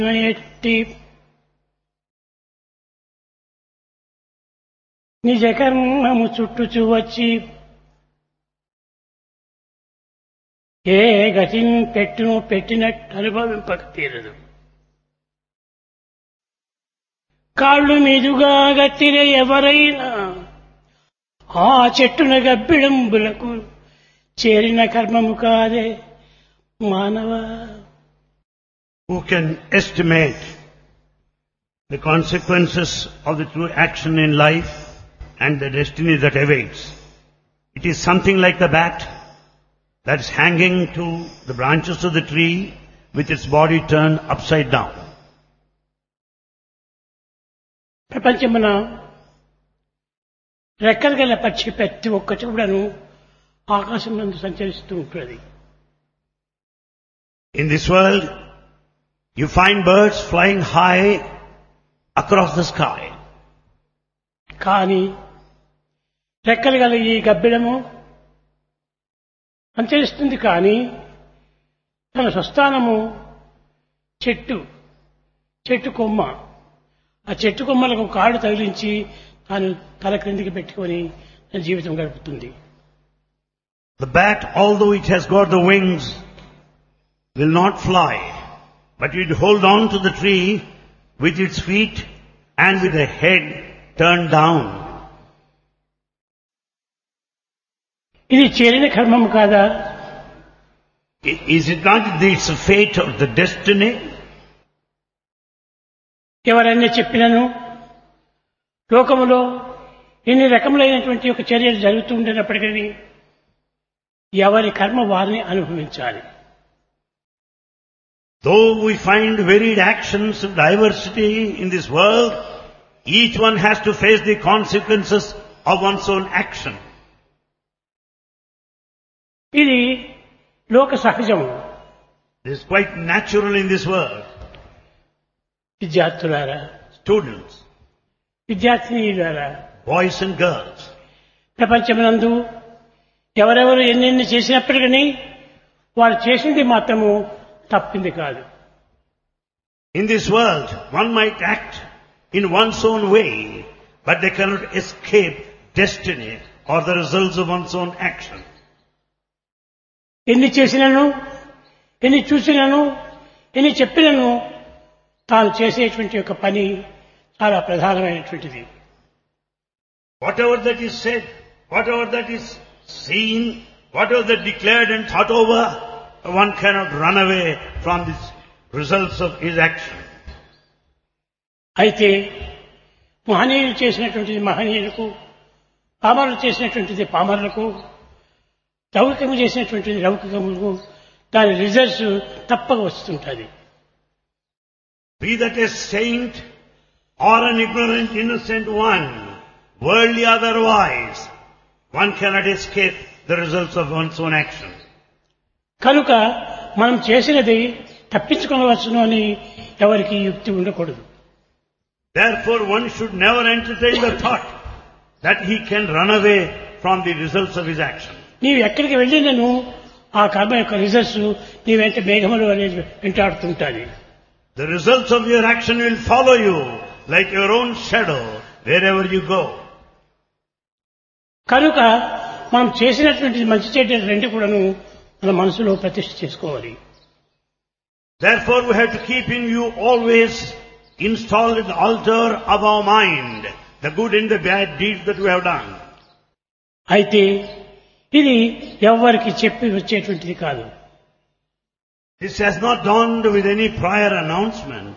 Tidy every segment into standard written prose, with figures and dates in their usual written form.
ఎట్టి నిజ కర్మము చుట్టుచు వచ్చి ఏ గతిని పెట్టును పెట్టినట్టు అనుభవింపక తీరదు. కాళ్ళు మీదుగా గట్టిన ఎవరైనా ఆ చెట్టున గబ్బిడంబులకు చేరిన కర్మము కాదే మానవ. Who can estimate the consequences of the true action in life and the destiny that awaits? It is something like the bat that is hanging to the branches of the tree with its body turned upside down. ప్రపంచమున రెక్కలు గల పక్షి ప్రతి ఒక్కటి కూడాను ఆకాశం నందు సంచరిస్తూ ఉంటుంది. In this world, you find birds flying high across the sky. కానీ రెక్కలు గల ఈ గబ్బిడము సంచరిస్తుంది, కానీ తన స్వస్థానము చెట్టు కొమ్మ. ఆ చెట్టు కొమ్మలకు కాళ్ళు తగిలించి తాను తల క్రిందికి పెట్టుకొని తన జీవితం గడుపుతుంది. The bat, although it has got the wings, will not fly, but it hold on to the tree with its feet and with the head turned down. ఇది చేరిన కర్మము కాదా? Is it not this fate or the destiny? ఎవరైనా చెప్పినను లోకములో ఇన్ని రకములైనటువంటి ఒక చర్యలు జరుగుతూ ఉండేటప్పటికీ ఎవరి కర్మ వారిని అనుభవించాలి. Though we find varied actions and diversity in this world, each one has to face the consequences of one's own action. ఇది లోక సహజము. This is quite natural in this world. విద్యార్థులారా, Students, విద్యార్థినీలారా, boys and girls, ప్రపంచమునందు ఎవరెవరు ఎన్నెన్ని చేసినప్పటికీ వారు చేసింది మాత్రము తప్పింది కాదు. in this world, one might act in one's own way, but they cannot escape destiny or the results of one's own action. ఎన్ని చేసినను, ఎన్ని చూసినను, ఎన్ని చెప్పినను తాను చేసేటువంటి ఒక పని చాలా ప్రధానమైనటువంటిది. Whatever that is said, whatever that is seen, whatever that declared and thought over, one cannot run away from the results of his action. అయితే మహనీయులు చేసినటువంటిది మహనీయులకు, పామరులు చేసినటువంటిది పామరులకు, లౌకికము చేసినటువంటిది లౌకికములకు దాని రిజల్ట్స్ తప్పక వస్తుంటుంది. Be that a saint or an ignorant innocent one, worldly otherwise, one cannot escape the results of one's own action. కనుక మనం చేసినది తప్పించుకోవచ్చును అని ఎవరికి యుక్తి ఉండకూడదు. Therefore, one should never entertain the thought that he can run away from the results of his action. నీవు ఎక్కడికి వెళ్ళినను ఆ కర్మ యొక్క రిజల్ట్స్ నీ వెంట మేఘములు అనేది వెంటాడుతుంటాయి. The results of your action will follow you like your own shadow wherever you go. కనుక మనం చేసినటువంటి మంచి చెడ్డ రెండు కూడాను మన మనసులో ప్రతిష్ఠ చేసుకోవాలి. Therefore, we have to keep in view always installed in the altar of our mind the good and the bad deeds that we have done. అయితే ఇది ఎవరికి చెప్పి వచ్చేటువంటిది కాదు. This has not dawned with any prior announcement.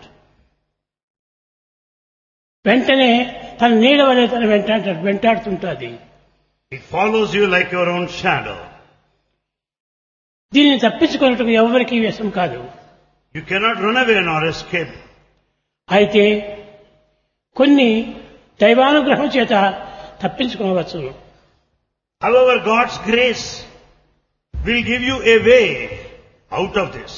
వెంటనే తన నీడ వలె తన వెంటాడుతుంటుంది. It follows you like your own shadow. దీనిని తప్పించుకున్నట్టు ఎవరికి వ్యసం కాదు. You cannot run away nor escape. అయితే కొన్ని దైవానుగ్రహం చేత తప్పించుకోవచ్చు. However, God's grace will give you a way out of this.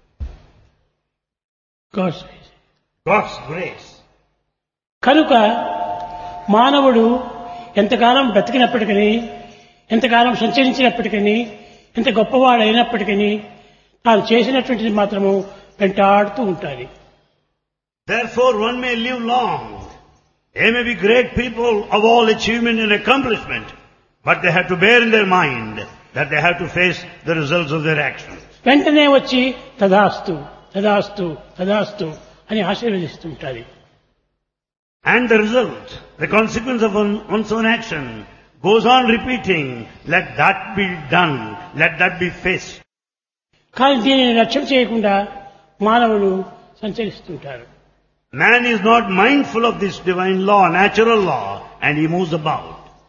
God's grace. కనుక మానవుడు ఎంతకాలం బ్రతికినప్పటికీ, ఎంతకాలం సంచరించినప్పటికీ, ఎంత గొప్పవాడైనప్పటికీ తాను చేసినటువంటిది మాత్రము వెంటాడుతూ ఉంటాడు. Therefore, one may live long. They may be great people of all achievement and accomplishment, but they have to bear in their mind that they have to face the results of their actions. వెంటనే వచ్చి తదాస్తు తదాస్తు తదాస్తు అని ఆశీర్వదిస్తుంటారు. And the result, the consequence of one's own action goes on repeating, let that be done, let that be faced. కానీ దీనిని లక్ష్యం చేయకుండా మానవులు సంచరిస్తుంటారు. Man is not mindful of this divine law, natural law, and he moves about.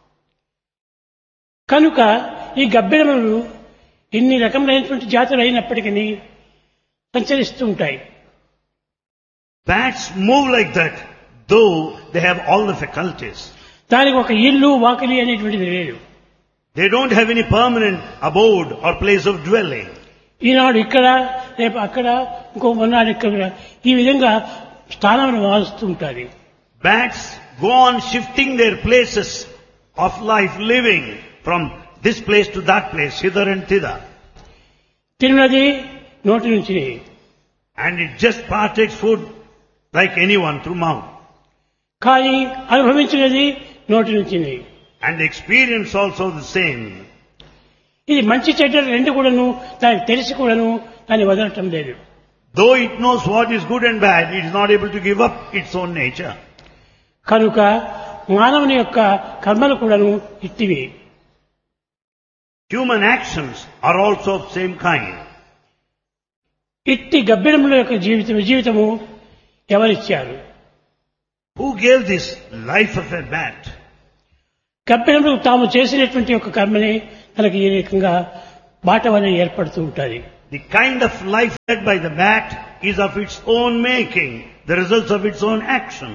కనుక ఈ గబ్బిడములు ఇన్ని రకములైనటువంటి జాతులు అయినప్పటికీ సంచరిస్తూ ఉంటాయి. Bats move like that, though they have all the faculties. దానికి ఒక ఇల్లు వాకిలి అనేటువంటిది లేదు. They don't have any permanent abode or place of dwelling. ఈనాడు ఇక్కడ, రేపు అక్కడ, ఇంకో మొన్నాడు ఇక్కడ, ఈ విధంగా స్థానాలను మారుస్తూ ఉంటారు. Bats go on shifting their places of life, living from this place to that place, hither and thither. తిన్నది నోటి నుంచి, And it just partakes food like anyone through mouth. కానీ అనుభవించినది నోటి నుంచి. And the experience also the same. ఇది మంచి చెడ్డలు రెండు కూడాను దానికి తెలిసి కూడాను దాన్ని వదలటం లేదు. Though it knows what is good and bad, it is not able to give up its own nature. కనుక మానవుని యొక్క కర్మలు కూడాను ఇట్టివి. Human actions are also of same kind. ఇట్టి గబ్బిడముల యొక్క జీవితము ఎవరిచ్చారు? Who gave this life of a bat? గబ్బిడములు తాము చేసినటువంటి యొక్క కర్మని తనకి ఈ రకంగా బాటవని ఏర్పడుతూ ఉంటుంది. The kind of life led by the bat is of its own making, the results of its own action.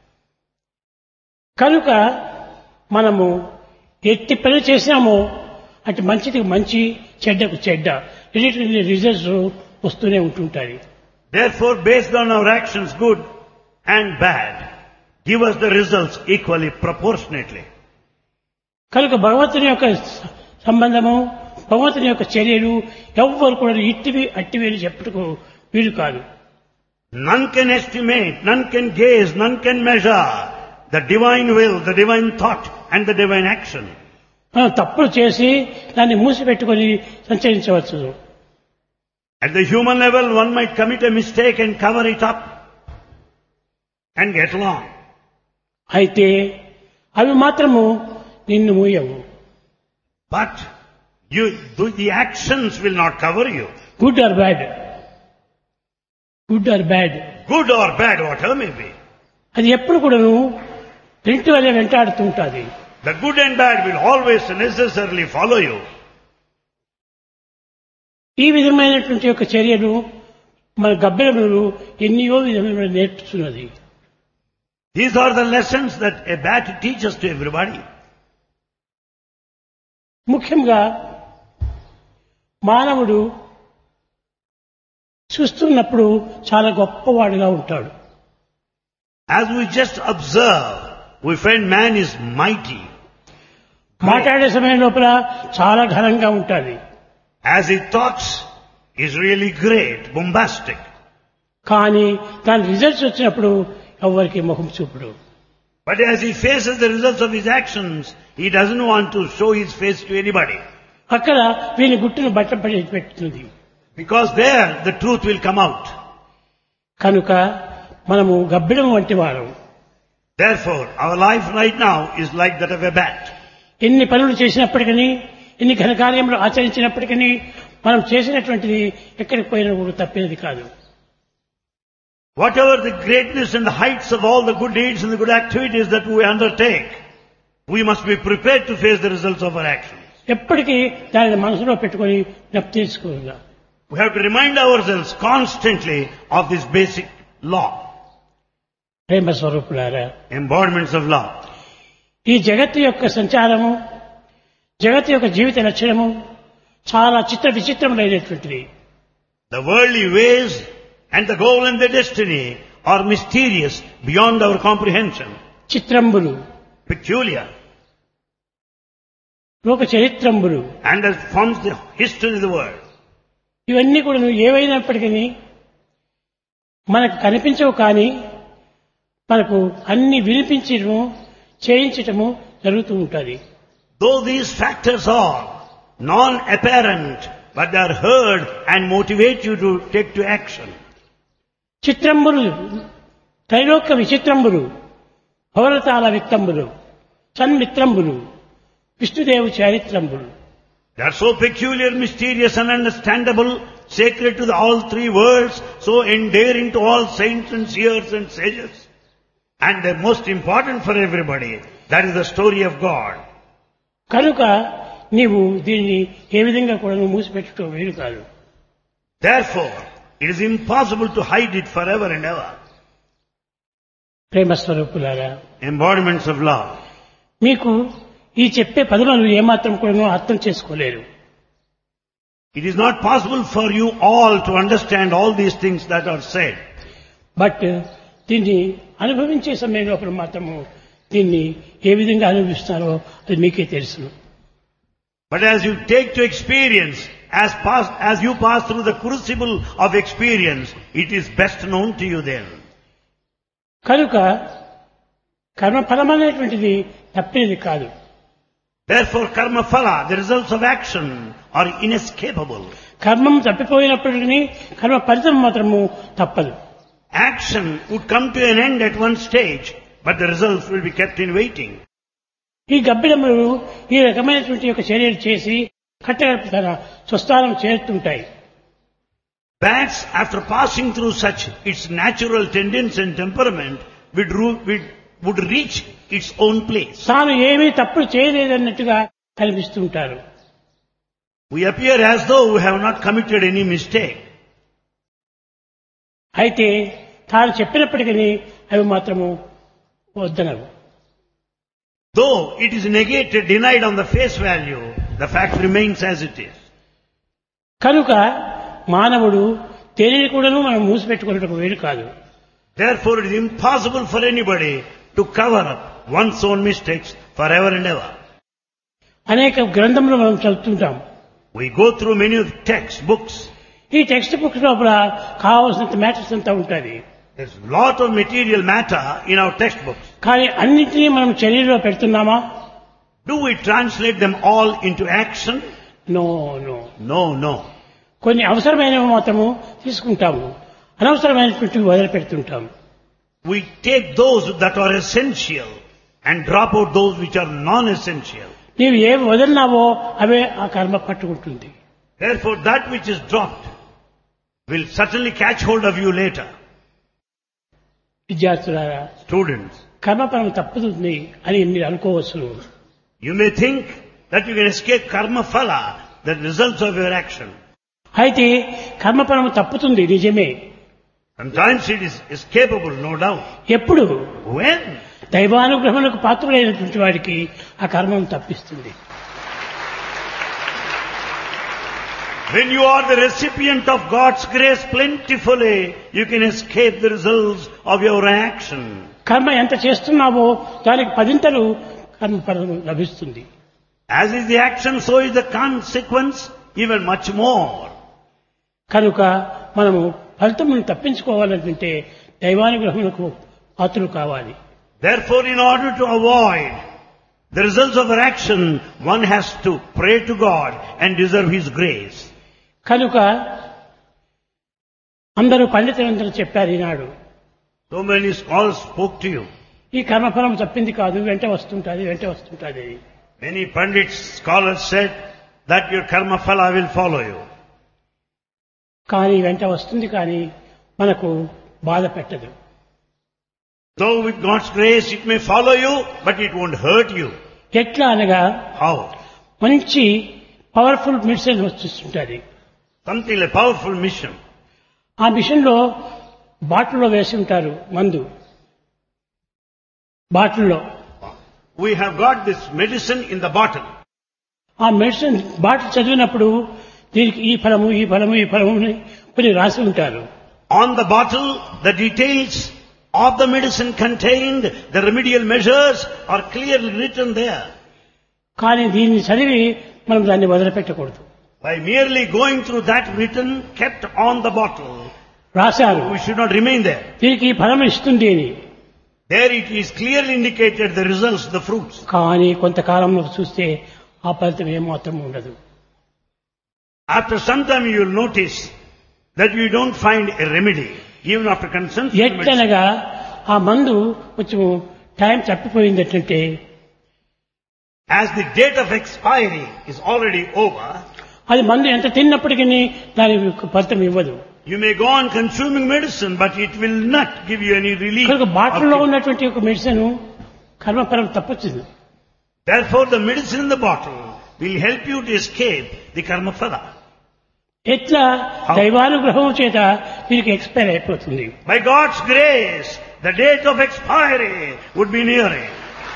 కనుక మనము ఎట్టి పని చేసినామో అటు మంచిది మంచి, చెడ్డకు చెడ్డ, రిజల్ట్స్ వస్తూనే ఉంటుంటాయి. Therefore, based on our actions, good and bad, give us the results equally, proportionately. కనుక భగవంతుని యొక్క సంబంధము, భగవంతుని యొక్క చర్యలు ఎవ్వరు కూడా ఇట్టివి అట్టివి అని చెప్పుటకు వీలు కాదు. None can estimate, none can gaze, none can measure the divine will, the divine thought and the divine action. మనం తప్పులు చేసి దాన్ని మూసిపెట్టుకొని సంచరించవచ్చు. At the human level, one might commit a mistake and cover it up and get along. అయితే అవి మాత్రము నిన్ను మూయవు. But the actions will not cover you. Good or bad, good or bad, Good or bad, whatever may be. అది ఎప్పుడు కూడాను రెంటి వల్ల వెంటాడుతూ ఉంటుంది. The good and bad will always necessarily follow you. ఈ విధమైనటువంటి యొక్క చర్యలు మన గబ్బిడములు ఎన్నో విధమైన నేర్పుతున్నది. These are the lessons that a bat teaches to everybody. ముఖ్యంగా మానవుడు చూస్తున్నప్పుడు చాలా గొప్పవాడుగా ఉంటాడు. As we just observe, we find man is mighty. మాట్లాడే సమయం లోపల చాలా ఘనంగా ఉంటుంది. As he talks, is really great, bombastic. కానీ దాని రిజల్ట్స్ వచ్చినప్పుడు ఎవరికి ముఖం చూపుడు. But as he faces the results of his actions, he doesn't want to show his face to anybody. అక్కడ వీని గుట్టును బట్టపడి పెట్టుతుంది. Because there the truth will come out. కనుక మనము గబ్బిడం వంటి వారం. Therefore, our life right now is like that of a bat. ఎన్ని పనులు చేసినప్పటికీ, ఎన్ని ఘనకార్యములు ఆచరించినప్పటికీ మనం చేసినటువంటిది ఎక్కడికి పోయినా కూడా తప్పేది కాదు. Whatever the greatness and the heights of all the good deeds and the good activities that we undertake, we must be prepared to face the results of our actions. ఎప్పటికీ దానిని మనసులో పెట్టుకొని జ్ఞప్తి చేసుకోగా. We have to remind ourselves constantly of this basic law. ప్రేమ స్వరూపులారా, Embodiments of law. ఈ జగత్తు యొక్క సంచారము, జగత్తు యొక్క జీవిత లక్షణము చాలా చిత్ర విచిత్రములైనటువంటిది. The worldly ways and the goal and the destiny are mysterious beyond our comprehension. చిత్రంబులు, Peculiar. లోక చరిత్రంబులు, And that forms the history of the world. ఇవన్నీ కూడా ఏవైనప్పటికీ మనకు కనిపించవు, కానీ మనకు అన్ని వినిపించడము చేయించటము జరుగుతూ ఉంటుంది. Though these factors are non-apparent, but they are heard and motivate you to take to action. చిత్రంబులు Trailokya విచిత్రంబులు భవరతాల విత్తంబులు సన్మిత్రంబులు విష్ణుదేవు చారిత్రంబులు. They are so peculiar, mysterious and understandable, sacred to all three worlds, so endearing to all saints and seers and sages. And they're most important for everybody. That is the story of God. కనుక నీవు దీన్ని ఏ విధంగా కూడా మూసిపెట్టడం వీలు కాదు. Therefore, it is impossible to hide it forever and ever. ప్రేమస్వరూపులారా, Embodiments of love. మీకు ఈ చెప్పే పదములను ఏమాత్రం కూడా అర్థం చేసుకోలేరు. It is not possible for you all to understand all these things that are said. But దీన్ని అనుభవించే సమయం లోపల మాత్రము దీన్ని ఏ విధంగా అనుభవిస్తారో అది మీకే తెలుసు. But as you take to experience, as you pass through the crucible of experience, it is best known to you then. కనుక కర్మఫలం అనేటువంటిది తప్పేది కాదు. Therefore, karma phala, the results of action, are inescapable. కర్మం తప్పిపోయినప్పటికీ కర్మ ఫలితం మాత్రము తప్పదు. Action would come to an end at one stage, but the results will be kept in waiting. ఈ గబ్బిడములు ఈ రకమైనటువంటి యొక్క చర్యలు చేసి కట్టగడప తన స్వస్థానం చేరుతుంటాయి. Bats, after passing through such its natural tendency and temperament, would reach its own place. తాను ఏమీ తప్పులు చేయలేదన్నట్టుగా కనిపిస్తుంటారు. We appear as though we have not committed any mistake. అయితే తాను చెప్పినప్పటికీ అవి మాత్రము వద్దనవు. Though it is negated, denied on the face value, the fact remains as it is. కనుక మానవుడు తెలియని కూడాను మనం మూసిపెట్టుకున్నట్టు వేరు కాదు. Therefore, it is impossible for anybody to cover up one's own mistakes forever and ever. అనేక గ్రంథములు మనం చదువుతుంటాం. We go through many textbooks. ఈ టెక్స్ట్ బుక్స్ లోపల కావాల్సినంత మ్యాటర్స్ అంతా ఉంటుంది. There's a lot of material matter in our textbooks. కానీ అన్నింటినీ మనం చర్యలో పెడుతున్నామా? Do we translate them all into action? No no. No. కొన్ని అవసరమైనవి మాత్రము తీసుకుంటాము, అనవసరమైనటువంటివి వదిలిపెడుతుంటాము. We take those that are essential and drop out those which are non-essential. నీవు ఏవి వదిలినావో అవే ఆ కర్మ పట్టుకుంటుంది. Therefore, that which is dropped will certainly catch hold of you later. విద్యార్థులారా, Students, కర్మఫలం తప్పుతుంది అని మీరు అనుకోవచ్చు. you may think that you can escape karma phala, the results of your action. అయితే కర్మఫలం తప్పుతుంది నిజమే. Sometimes it is escapable, no doubt. ఎప్పుడు? When? దైవానుగ్రహములకు పాత్రుడైనటువంటి వాడికి ఆ కర్మం తప్పిస్తుంది. When you are the recipient of God's grace plentifully, you can escape the results of your action. కర్మ ఎంత చేస్తున్నావో దానికి పదింతలు కర్మఫలం లభిస్తుంది. As is the action, so is the consequence, even much more. కనుక మనము ఫలితమును తప్పించుకోవాలంటే దైవానుగ్రహములకు పాత్రులు కావాలి. Therefore, in order to avoid the results of our action, one has to pray to God and deserve His grace. కనుక అందరూ పండితులందరూ చెప్పారు ఈనాడు. So many scholars spoke to you. ఈ కర్మఫలం తప్పింది కాదు, వెంట వస్తుంటుంది. Many pandits, scholars said that your karma phala will follow you. కానీ వెంట వస్తుంది, కానీ మనకు బాధ పెట్టదు. Though with God's grace it may follow you, but it won't hurt you. ఎట్లా అనగా How? మంచి పవర్ఫుల్ మెడిసిన్ వస్తుంటుంది. Something like powerful mission. ఆ మిషన్ లో బాటిల్లో వేసి ఉంటారు మందు. బాటిల్లో We have got this medicine in the bottle. ఆ మెడిసిన్ బాటిల్ చదివినప్పుడు దీనికి ఈ ఫలము కొన్ని రాసి ఉంటారు. On the bottle, the details of the medicine contained, the remedial measures are clearly written there. కానీ దీన్ని చదివి మనం దాన్ని వదిలిపెట్టకూడదు. By merely going through that written, kept on the bottle, రాశారు we should not remain there. దీనికి ఈ ఫలం ఇస్తుంది అని. There it is clearly indicated the results, the fruits. కానీ కొంతకాలంలో చూస్తే ఆ ఫలితం ఏమాత్రం ఉండదు. After some time you will notice that you don't find a remedy, even after consumption of medicine. ఎట్లనగా ఆ మందు కొంచెం time తప్పిపోయిందంటే As the date of expiry is already over, అది మందు ఎంత తిన్నప్పటికీ దాని ఫలితం ఇవ్వదు. you may go on consuming medicine, but it will not give you any relief. కనుక బాటిల్లో ఉన్నటువంటి ఒక మెడిసిన్ కర్మఫలం తప్పొచ్చింది. Therefore the medicine in the bottle will help you to escape the karma phala. ఎట్లా దైవానుగ్రహం చేత వీరికి ఎక్స్పైర్ అయిపోతుంది. By God's grace, the date of expiry would be nearing.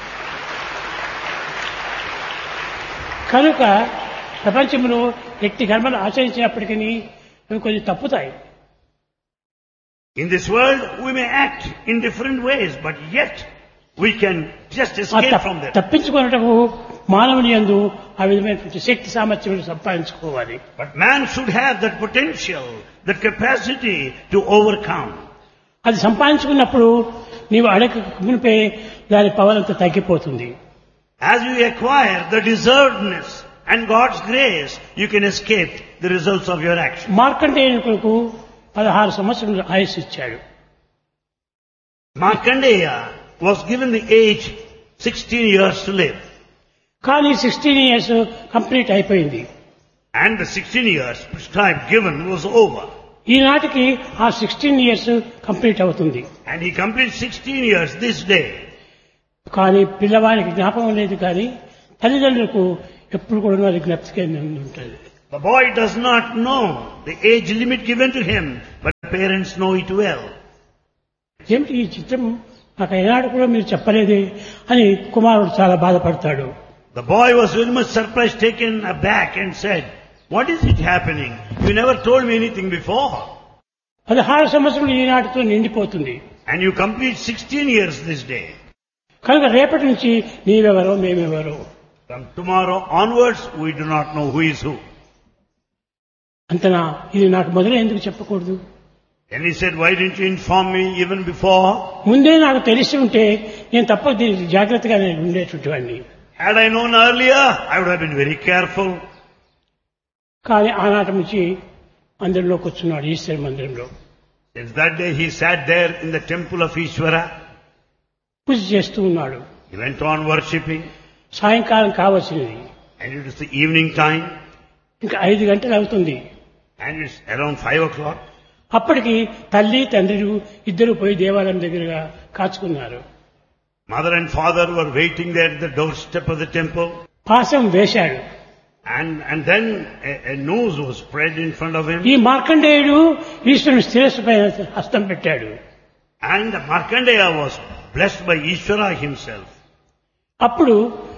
కనుక ప్రపంచంలో ఎట్టి కర్మలు ఆచరించినప్పటికీ అవి కొన్ని తప్పుతాయి. In this world, we may act in different ways, but yet we can just escape from them. తప్పించుకున్నటకు మానవుని యందు ఆ విధమైనటువంటి శక్తి సామర్థ్యం సంపాదించుకోవాలి. But man should have that potential, that capacity to overcome. అది సంపాదించుకున్నప్పుడు నీవు అడగ మునిపే దాని పవర్ అంతా తగ్గిపోతుంది. As you acquire the deservedness and God's grace, you can escape the results of your action. మార్కండేయునికి 16 సంవత్సరాలు ఆయుష్ ఇచ్చాడు. Markandeya was given the age 16 years to live. కానీ 16 ఇయర్స్ కంప్లీట్ అయిపోయింది. And the 16 years prescribed given was over. ఈనాటికి ఆ 16 years complete అవుతుంది. And he completed 16 years this day. కానీ పిల్లవానికి జ్ఞాపకం లేదు, కానీ తల్లిదండ్రులకు ఎప్పుడు కూడా వారి జ్ఞాపకం ఉంటుంది. The boy does not know the age limit given to him, but parents know it well. ఏమిటి ఈ చిత్రం నాకు ఏనాడు కూడా మీరు చెప్పలేదే అని కుమారుడు చాలా బాధపడతాడు. The boy was very much surprised, taken aback and said, "What is it happening? You never told me anything before." 16 సంవత్సరాలు ఈనాటితో నిండిపోతుంది. And you complete 16 years this day. కనుక రేపటి నుంచి నీవెవరో మేమెవరో. From tomorrow onwards, we do not know who is who. అంతనా ఇది నాకు మొదలు ఎందుకు చెప్పకూడదు? And he said, "Why didn't you inform me even before?" ముందే నాకు తెలిసి ఉంటే నేను తప్ప దీనికి జాగ్రత్తగా నేను ఉండేటువంటి వాడిని. Had I known earlier, I would have been very careful. కానీ ఆనాటి నుంచి మందిరంలోకి వచ్చున్నాడు, ఈశ్వర మందిరంలో. Since that day he sat there in the temple of Ishvara. పూజ చేస్తూ ఉన్నాడు. He went on worshipping. సాయంకాలం కావలసినది. And it was the evening time. ఇంకా 5 గంటలు అవుతుంది. And it's around 5 o'clock. అప్పటికి తల్లి తండ్రులు ఇద్దరు పోయి దేవాలయం దగ్గరగా కాచుకున్నారు. Mother and father were waiting there at the doorstep of the temple. పాశం వేశాడు. And then a noose was spread in front of him. ఈ మార్కండేయుడు ఈశ్వరుని శిరస్సు పైన హస్తం పెట్టాడు. And Markandeya was blessed by Ishvara himself. అప్పుడు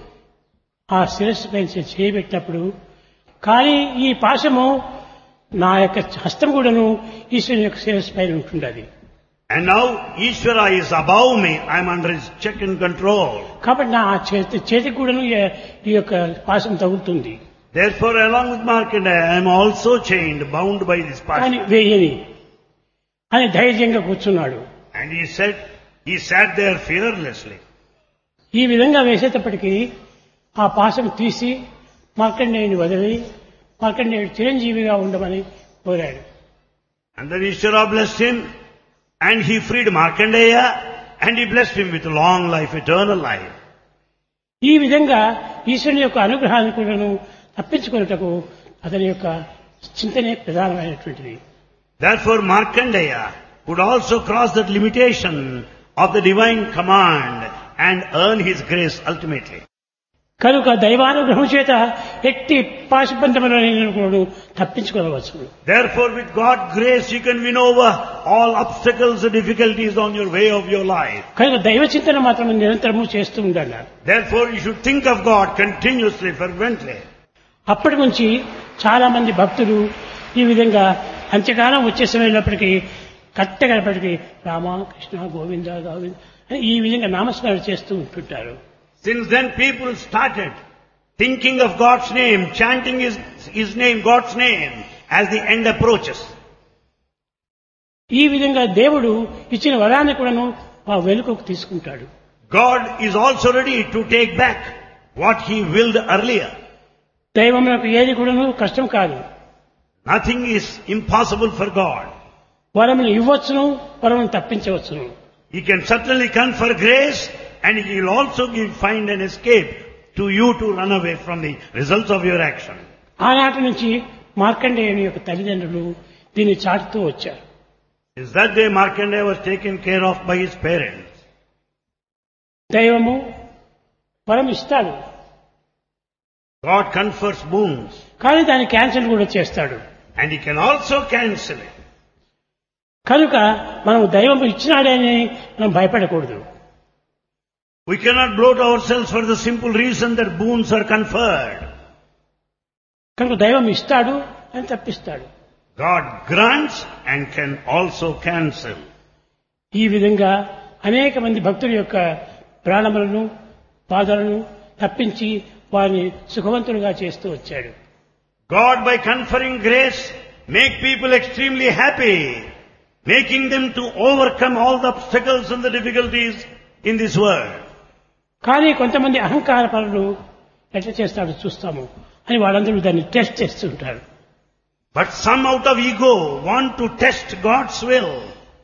ఆ శిరస్సు పైన చేయబెట్టినప్పుడు, కానీ ఈ పాశము నా యొక్క హస్తం కూడాను ఈశ్వరుని యొక్క శిరస్సు పైన ఉంటుండది. And now Ishvara is above me. I am under his check and control. కాబట్టి నా చేతికి కూడాను ఈ యొక్క పాశం తగులుతుంది. Therefore, along with Markandeya, I am also chained, bound by this కానీ passion. వేయని అని ధైర్యంగా కూర్చున్నాడు. And he sat there fearlessly. ఈ విధంగా వేసేటప్పటికీ ఆ పాశం తీసి మార్కండేయుని వదిలి మార్కండేయుడు చిరంజీవిగా ఉండమని కోరాడు. And then Ishvara blessed him, and he freed Markandeya, and he blessed him with long life, eternal life. ఈ విధంగా ఈశ్వరుని యొక్క అనుగ్రహాన్ని కూడాను తప్పించుకున్నటకు అతని యొక్క చింతనే ప్రధానమైనటువంటిది. Therefore, Markandeya could also cross that limitation of the divine command and earn his grace ultimately. కనుక దైవానుగ్రహం చేత ఎట్టి పాశబంధములను తప్పించుకోవచ్చు. Therefore, with God's grace, you can win over all obstacles and difficulties on your way of your life. కనుక దైవ చింతన మాత్రం నిరంతరము చేస్తూ ఉండాలి. Therefore, you should think of God continuously, fervently. అప్పటి నుంచి చాలా మంది భక్తులు ఈ విధంగా అంత్యకాలం వచ్చే సమయంలోప్పటికీ కట్టగలపటికి రామ కృష్ణ గోవింద గోవింద అని ఈ విధంగా నామస్మరణ చేస్తూ ఉంటుంటారు. Since then, people started thinking of God's name, chanting his name, God's name, as the end approaches. ఈ విధంగా దేవుడు ఇచ్చిన వరాన్ని కూడాను ఆ వెనుకకు తీసుకుంటాడు. God is also ready to take back what He willed earlier. దైవమునకు ఏది కూడాను కష్టం కాదు. Nothing is impossible for God. వరమును ఇవ్వచ్చును, వరమును తప్పించవచ్చును. He can certainly confer grace, and He will also find an escape to you to run away from the results of your action. ఆనాటి నుంచి మార్కండేయుని యొక్క తల్లిదండ్రులు దీన్ని చాటుతూ వచ్చారు. Is that day Markandeya was taken care of by his parents. దైవము వరం ఇస్తాడు, God confers boons, కానీ దాన్ని క్యాన్సిల్ కూడా చేస్తాడు. and He can also cancel it. కనుక మనం దైవం ఇచ్చినాడే అని మనం భయపడకూడదు. We cannot bloat ourselves for the simple reason that boons are conferred. కనుక దైవం ఇస్తాడు అని తప్పిస్తాడు. God grants and can also cancel. ఈ విధంగా అనేక మంది భక్తుల యొక్క ప్రాణములను బాధలను తప్పించి వారిని సుఖవంతులుగా చేస్తూ వచ్చాడు. God, by conferring grace, make people extremely happy, making them to overcome all the obstacles and the difficulties in this world. కానీ కొంతమంది అహంకార పరులు ఎట్లా చేస్తాడో చూస్తాము అని వాళ్ళందరూ దాన్ని టెస్ట్ చేస్తుంటారు. But some out of ego want to test God's will.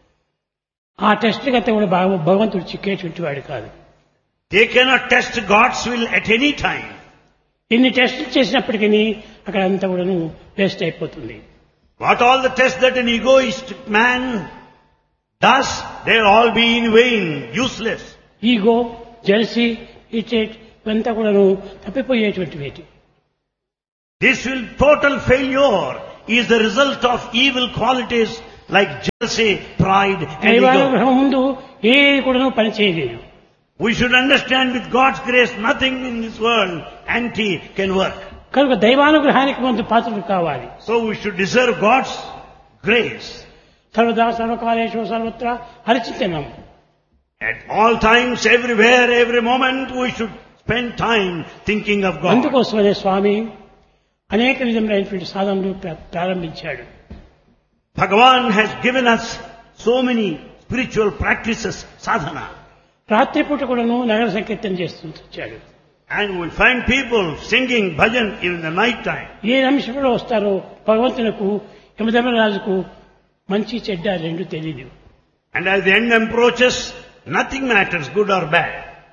ఆ టెస్ట్ కంటే కూడా భగవంతుడు చిక్కేటువంటి వాడు కాదు. They cannot test God's will at any time. ఇన్ని టెస్టులు చేసినప్పటికీ అక్కడ అంతా కూడా వేస్ట్ అయిపోతుంది. What all the tests that an egoistic man does, they'll all be in vain, useless. Ego, jealousy, irritate ఇవంతా కూడా తప్పిపోయేటువంటి వేటి. This will total failure is the result of evil qualities like jealousy, pride and ego. దైవానుగ్రహం ముందు ఏది కూడా పని చేయలేదు. We should understand with God's grace nothing in this world anti can work. కనుక దైవానుగ్రహానికి ముందు పాత్రలు కావాలి. So we should deserve God's grace. సర్వదా సర్వకాలేషు సర్వత్రా హరిచింతనం. At all times, everywhere, every moment, we should spend time thinking of God. అందుకోసమనే స్వామి అనేక విధములైనటువంటి సాధనలు ప్రారంభించాడు. Bhagavan has given us so many spiritual practices, sadhana. రాత్రిపూట కూడాను నగర సంకీర్తన చేస్తూ వచ్చాడు. And we'll find people singing bhajan in the night time. ఏ నిమిషంలో వస్తారో భగవంతునకు యమధర్మరాజుకు మంచి చెడ్డ రెండు తెలియదు. And as the end approaches, nothing matters, good or bad.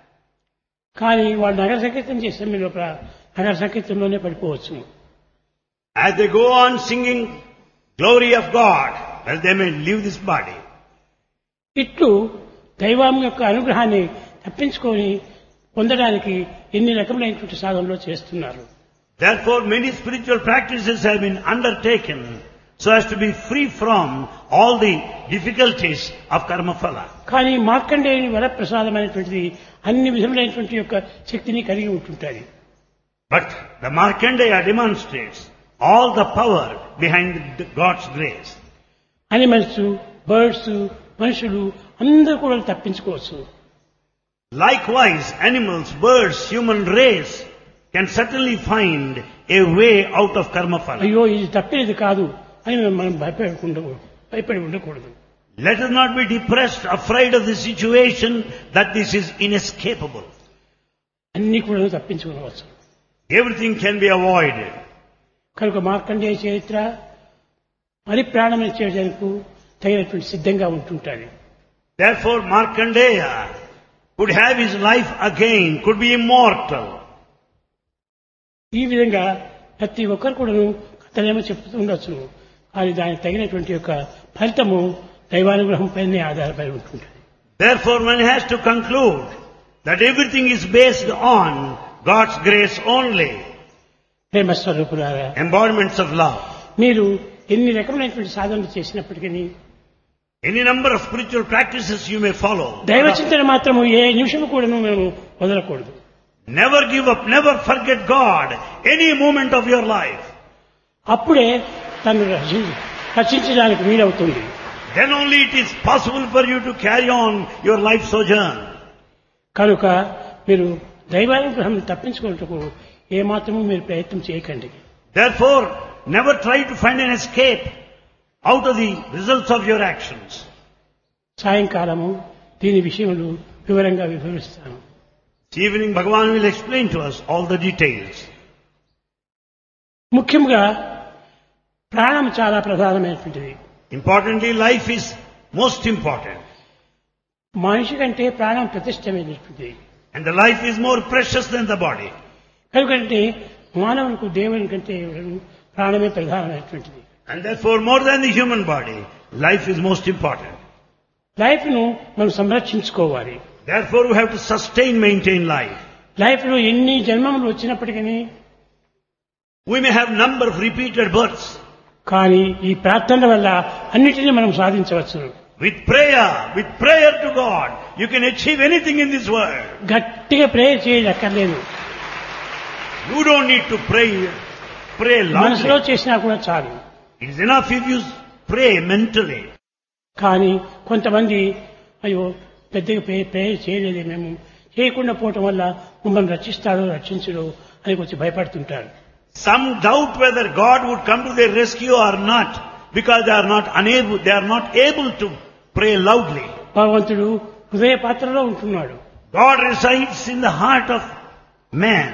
కానీ వాళ్ళు నగర సంకీర్తన చేసిన మీ లోపల నగర సంకీర్తనలోనే పడిపోవచ్చు. As they go on singing glory of God, well, they may leave this body. ఇట్లు దైవం యొక్క అనుగ్రహాన్ని తప్పించుకొని పొందడానికి ఎన్ని రకములైనటువంటి సాధనలు చేస్తున్నారు. Therefore, many spiritual practices have been undertaken so as to be free from all the difficulties of karma phala. కానీ మార్కండేయుని వరప్రసాదమైనటువంటిది అన్ని విధములైనటువంటి యొక్క శక్తిని కలిగి ఉంటుంటుంది. But the Markandeya demonstrates all the power behind God's grace. Animals, birds, మనుషులు అందరూ కూడా తప్పించుకోవచ్చు. Likewise, animals, birds, human race can certainly find a way out of karma phala. అయ్యో ఇది తప్పినది కాదు అని మనం భయపడి ఉండకూడదు. Let us not be depressed, afraid of the situation that this is inescapable. అన్ని కూడా తప్పించుకోవచ్చు. Everything can be avoided. కనుక మార్కండేయ చరిత్ర మరి ప్రాణం చేయడానికి తగినటువంటి సిద్ధంగా ఉంటుంటుంది. Therefore, Markandeya could have his life again, could be immortal. ఈ విధంగా ప్రతి ఒక్కరు కూడా కథలేమో చెప్తూ ఉండొచ్చు. కానీ దానికి తగినటువంటి యొక్క ఫలితము దైవానుగ్రహం పైనే ఆధారపడి ఉంటుంది. Therefore, one has to conclude that everything is based on God's grace only. ప్రేమస్వరూపులారా, Embodiments of love. మీరు ఎన్ని రకములైనటువంటి సాధనలు చేసినప్పటికీ Any number of spiritual practices you may follow. దైవ చింతన మాత్రము ఏ నిమిషము కూడా మేము వదలకూడదు. Never give up, never forget God any moment of your life. అప్పుడే తను రక్షించడానికి వీలవుతుంది. Then only it is possible for you to carry on your life sojourn. కనుక మీరు దైవానుగ్రహం తప్పించుకున్నట్టుకు ఏమాత్రము మీరు ప్రయత్నం చేయకండి. Therefore, never try to find an escape out of the results of your actions. సాయంకాలము దీని విషయంలో వివరంగా వివరిస్తాను. This evening Bhagavan will explain to us all the details. ముఖ్యంగా ప్రాణం చాలా ప్రధానమైనటువంటిది. Importantly, life is most important. మనిషి కంటే ప్రాణం ప్రతిష్టమైనటువంటిది. And the life is more precious than the body. కనుకంటే మానవునికి దేవుని కంటే ప్రాణమే ప్రధానమైనటువంటిది. And therefore, more than the human body, life is most important. Life ను మనం సంరక్షించుకోవాలి. Therefore, we have to maintain life. Life లో ఎన్ని జన్మములు వచ్చినప్పటికీ We may have number of repeated births. కానీ ఈ ప్రార్థన వల్ల అన్నిటినీ మనం సాధించవచ్చు. With prayer to God, you can achieve anything in this world. గట్టిగా ప్రేయర్ చేయక్కర్లేదు. You don't need to pray మనసులో loudly. చేసినా కూడా చాలు. It is enough if you pray mentally. కానీ కొంతమంది అయ్యో పెద్దగా ప్రేయర్ చేయలేదే మేము చేయకుండా పోవటం వల్ల మమ్మల్ని రక్షించడు అని కొంచెం భయపడుతుంటారు. Some doubt whether God would come to their rescue or not, because they are not able to pray loudly. భగవంతుడు హృదయ పాత్రలో ఉంటున్నాడు. God resides in the heart of man.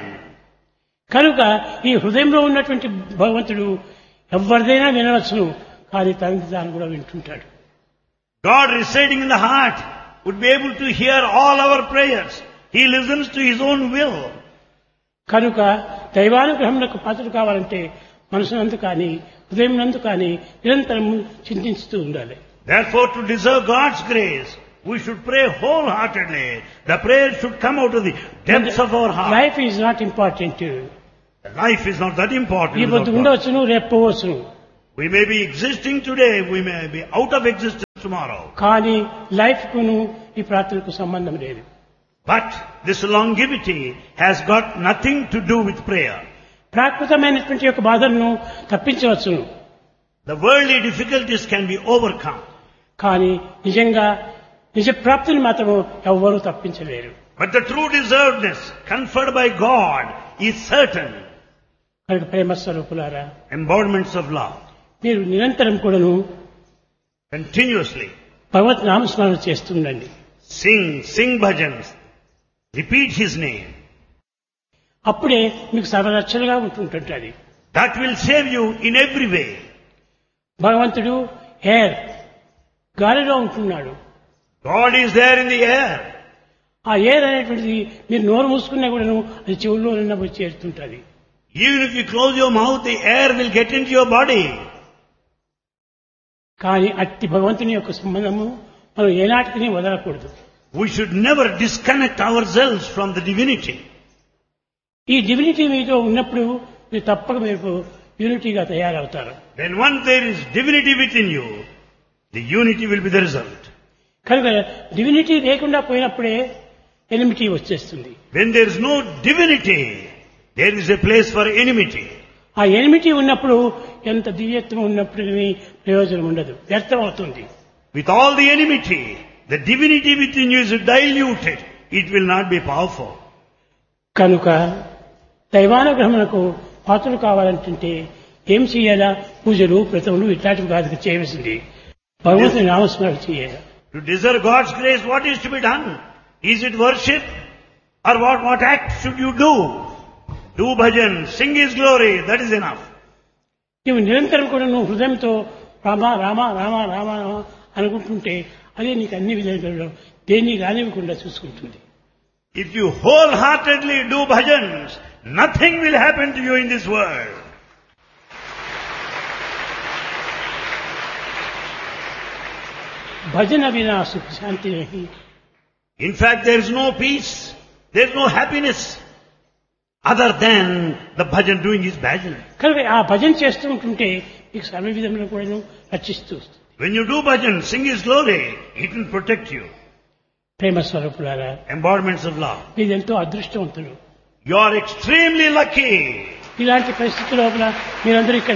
కనుక ఈ హృదయంలో ఉన్నటువంటి భగవంతుడు ఎవరిదైనా వినవచ్చును, కానీ తనది తాను కూడా వింటుంటాడు. God residing in the heart would be able to hear all our prayers. He listens to His own will. కనుక దైవానుగ్రహములకు పాత్రలు కావాలంటే మనసునందు కానీ హృదయం నందు కానీ నిరంతరం చింతిస్తూ ఉండాలి. Therefore, to deserve God's grace, we should pray wholeheartedly. The prayer should come out of the depths of our heart. Life is not important. Life is not that important. ఈ పొద్దు ఉండవచ్చును, రేపు పోవచ్చును. We may be existing today, we may be out of existence tomorrow. కానీ life కును ఈ ప్రార్థనకు సంబంధం లేదు. But this longevity has got nothing to do with prayer. ప్రాకృతమైనటువంటి యొక్క బాధలను తప్పించవచ్చును. The worldly difficulties can be overcome. కానీ నిజంగా నిజ ప్రాప్తిని మాత్రం ఎవ్వరూ తప్పించలేరు. But the true deservedness conferred by God is certain. కనుక ప్రేమ స్వరూపులారా, Embodiments of love. మీరు నిరంతరం కూడాను Continuously భగవత్ నామస్మరణ చేస్తుండండి. sing bhajans. Repeat His name. అప్పుడే మీకు సర్వరక్షలుగా ఉంటుంటుంది. That will save you in every way. భగవంతుడు ఎయిర్ గాలిలో ఉంటున్నాడు. God is there in the air. ఆ ఎయిర్ అనేటువంటిది మీరు నోరు మూసుకున్నా కూడాను అది చెవుల్లో నిన్న వచ్చి చేరుతుంటుంది. Even if you close your mouth, the air will get into your body. కానీ అట్టి భగవంతుని యొక్క సంబంధము మనం ఏనాటికి వదలకూడదు. We should never disconnect ourselves from the divinity. ఈ డివినిటీ మీతో ఉన్నప్పుడు మీరు తప్పక మీరు యూనిటీగా తయారవుతారు. Then once there is divinity within you, the unity will be the result. కనుక డివినిటీ లేకుండా పోయినప్పుడే ఎనిమిటీ వచ్చేస్తుంది. When there is no divinity, there is a place for enmity. ఆ ఎనిమిటీ ఉన్నప్పుడు ఎంత దివ్యత్వం ఉన్నప్పుడు ప్రయోజనం ఉండదు, వ్యర్థం అవుతుంది. With all the enmity, the divinity within you is diluted. It will not be powerful. కనుక దైవానుగ్రహమునకు పాత్రలు కావాలంటే ఏం చేయాలా? పూజలు, వ్రతములు ఇట్లాంటివి కాదు చేయవలసింది. భగవంతుని నామస్మరణ చేయాలి. To deserve God's grace, what is to be done? Is it worship? Or what act should you do? Do bhajan, sing His glory, that is enough. నువ్వు నిరంతరం కూడా నువ్వు హృదయంతో రామ రామ రామ రామ రామ అనుకుంటుంటే అదే నీకు అన్ని విధాలుగా దేన్ని రానివ్వకుండా చూసుకుంటుంది. If you wholeheartedly do bhajans, nothing will happen to you in this world. భజన వినా సుఖ శాంతి నహి. In fact, there is no peace, there is no happiness other than the bhajan, doing his bhajan. కనుక ఆ భజన చేస్తూ ఉంటుంటే నీకు సర్వ విధంగా కూడా రక్షిస్తూ వస్తుంది. When you do bhajan, sing His glory, it will protect you. ప్రేమ స్వరూపులారా, Embodiments of love. మీరెంతో అదృష్టవంతులు. You are extremely lucky. ఇలాంటి పరిస్థితి లోపల మీరందరూ ఇక్కడ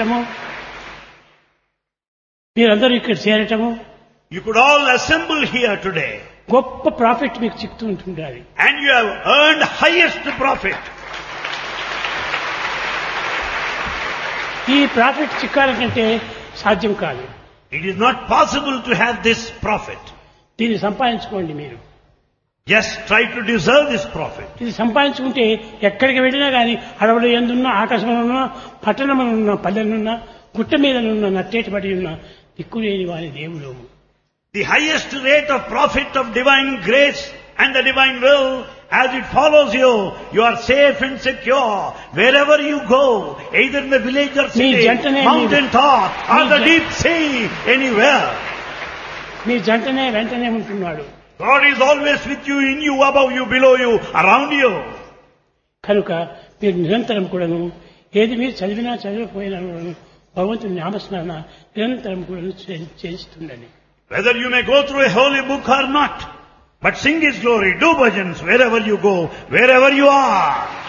చేరటము You could all assemble here today. గొప్ప ప్రాఫిట్ మీకు చిక్తూ ఉంటుండాలి. And you have earned highest profit. ఈ ప్రాఫిట్ చిక్కాలంటే సాధ్యం కాదు. It is not possible to have this profit. దీన్ని సంపాదించుకోండి మీరు. Just try to deserve this profit. ఇది సంపాదించుకుంటే ఎక్కడికి వెళ్ళినా కానీ అడవులు ఎందున్నా, ఆకాశంలో పట్టణములున్న, పల్లెలున్నా, గుట్ట మీదనున్న, నట్టేటిపడి ఉన్న దిక్కులేని వారి దేవుడు. The highest rate of profit of divine grace and the divine will, as it follows you, you are safe and secure wherever you go, either in the village or city, mountain top or the deep sea, anywhere. మీ జంటనే వెంటనే ఉంటున్నాడు. God is always with you, in you, above you, below you, around you. కనుక మీరు నిరంతరం కూడాను ఏది మీరు చదివినా చదవకపోయినా కూడాను భగవంతుని నామస్మరణ నిరంతరం కూడాను చేస్తుండండి. Whether you may go through a holy book or not, but sing His glory, do bhajans wherever you go, wherever you are.